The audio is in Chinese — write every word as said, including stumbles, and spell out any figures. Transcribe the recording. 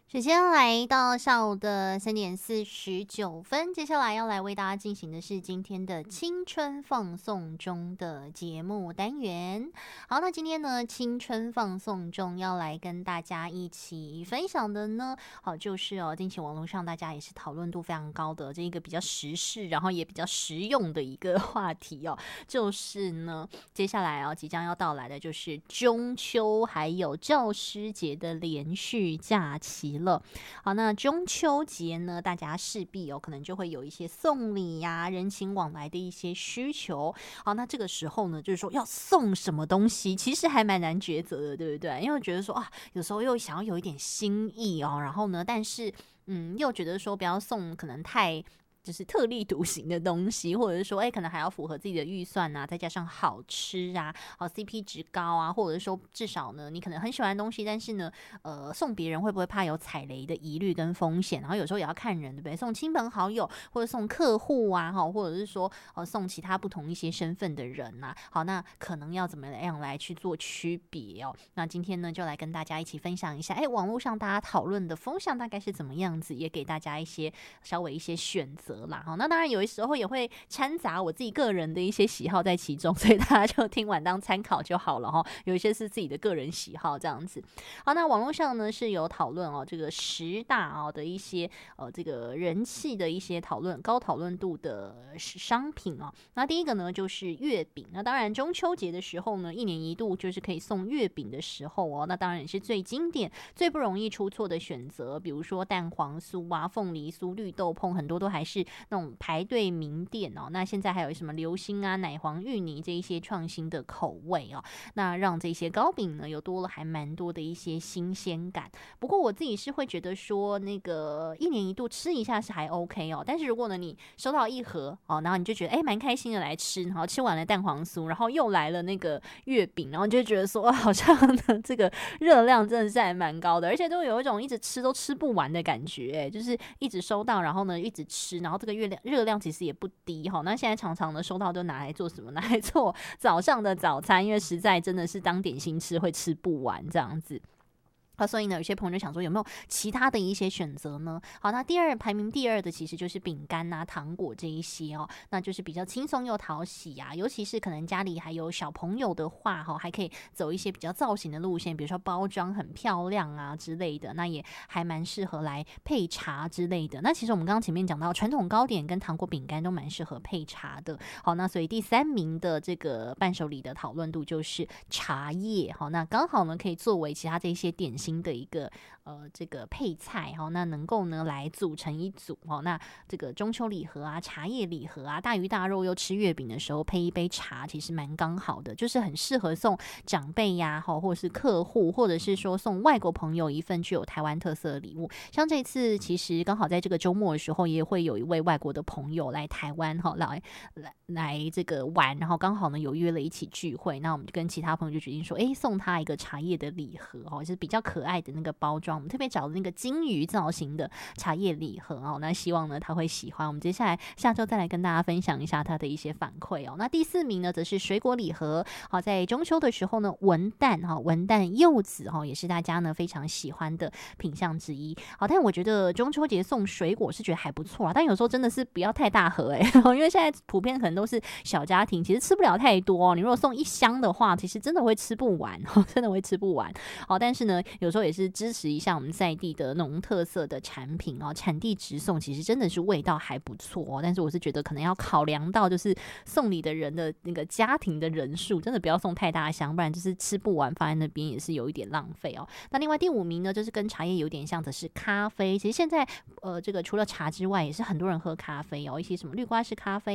时间来到下午的三点四十九分，接下来要来为大家进行的是今天的青春放送中的节目单元。好，那今天呢，青春放送中要来跟大家一起分享的呢，好就是哦，近期网络上大家也是讨论度非常高的这一个比较时事，然后也比较实用的一个话题哦，就是呢，接下来哦即将要到来的就是中秋还有教师节的连续假期了。好，那中秋节呢，大家势必有、哦、可能就会有一些送礼呀、啊、人情往来的一些需求。好，那这个时候呢，就是说要送什么东西，其实还蛮难抉择的，对不对？因为觉得说啊，有时候又想要有一点新意哦，然后呢，但是嗯，又觉得说不要送可能太。就是特立独行的东西，或者是说，哎，可能还要符合自己的预算啊，再加上好吃啊，好 C P 值高啊，或者是说至少呢，你可能很喜欢的东西，但是呢，呃，送别人会不会怕有踩雷的疑虑跟风险？然后有时候也要看人，对不对？送亲朋好友或者送客户啊，哈，或者是说，呃，送其他不同一些身份的人呐、啊，好，那可能要怎么样来去做区别哦？那今天呢，就来跟大家一起分享一下，哎，网络上大家讨论的风向大概是怎么样子，也给大家一些稍微一些选择。啦，那当然有的时候也会掺杂我自己个人的一些喜好在其中，所以大家就听完当参考就好了哈。有一些是自己的个人喜好这样子。好，那网络上呢是有讨论哦，这个十大哦的一些呃这个人气的一些讨论，高讨论度的商品哦。那第一个呢就是月饼，那当然中秋节的时候呢，一年一度就是可以送月饼的时候哦，那当然也是最经典、最不容易出错的选择，比如说蛋黄酥啊、凤梨酥、绿豆椪，很多都还是那种排队名店哦。那现在还有什么流心啊、奶黄芋泥这一些创新的口味哦，那让这些糕饼呢有多了还蛮多的一些新鲜感。不过我自己是会觉得说，那个一年一度吃一下是还 OK 哦。但是如果呢你收到一盒哦，然后你就觉得哎蛮开心的来吃，然后吃完了蛋黄酥，然后又来了那个月饼，然后就觉得说好像呢这个热量真的是还蛮高的，而且都有一种一直吃都吃不完的感觉，哎，就是一直收到，然后呢一直吃，然后这个月亮热量其实也不低哈。那现在常常呢收到都拿来做什么？拿来做早上的早餐，因为实在真的是当点心吃会吃不完这样子。好，所以呢，有些朋友就想说有没有其他的一些选择呢？好，那第二排名第二的其实就是饼干啊、糖果这一些哦，那就是比较轻松又讨喜啊。尤其是可能家里还有小朋友的话，哈，还可以走一些比较造型的路线，比如说包装很漂亮啊之类的，那也还蛮适合来配茶之类的。那其实我们刚刚前面讲到，传统糕点跟糖果饼干都蛮适合配茶的。好，那所以第三名的这个伴手礼的讨论度就是茶叶，好，那刚好呢可以作为其他这些点心新的一个呃这个配菜哈，那能够呢来组成一组哈，那这个中秋礼盒啊、茶叶礼盒啊、大鱼大肉又吃月饼的时候配一杯茶，其实蛮刚好的，就是很适合送长辈呀哈，或者是客户，或者是说送外国朋友一份具有台湾特色的礼物。像这次其实刚好在这个周末的时候，也会有一位外国的朋友来台湾哈，来来来这个玩，然后刚好呢有约了一起聚会，那我们就跟其他朋友就决定说，哎，送他一个茶叶的礼盒哦，就是比较可爱的那个包装，我们特别找的那个金鱼造型的茶叶礼盒哦，那希望呢他会喜欢。我们接下来下周再来跟大家分享一下他的一些反馈哦。那第四名呢，则是水果礼盒。好，在中秋的时候呢，文旦哈，文旦柚子哈，也是大家呢非常喜欢的品项之一。好，但我觉得中秋节送水果是觉得还不错啊，但有时候真的是不要太大盒哎、欸，因为现在普遍可能都是小家庭，其实吃不了太多、哦。你如果送一箱的话，其实真的会吃不完，真的会吃不完。好，但是呢，有时候也是支持一下我们在地的农特色的产品哦，产地直送，其实真的是味道还不错哦。但是我是觉得可能要考量到就是送礼的人的那个家庭的人数，真的不要送太大箱，不然就是吃不完放在那边也是有一点浪费哦。那另外第五名呢，就是跟茶叶有点像的是咖啡。其实现在呃，这个除了茶之外，也是很多人喝咖啡哦，一些什么绿瓜式咖啡